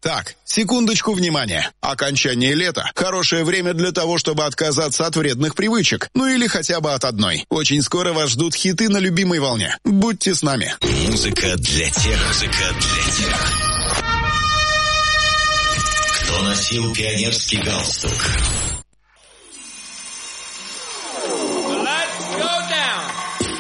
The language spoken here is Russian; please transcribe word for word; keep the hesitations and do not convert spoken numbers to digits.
Так, секундочку внимания. Окончание лета – хорошее время для того, чтобы отказаться от вредных привычек. Ну или хотя бы от одной. Очень скоро вас ждут хиты на любимой волне. Будьте с нами. Музыка для тех, музыка для тех, кто носил пионерский галстук,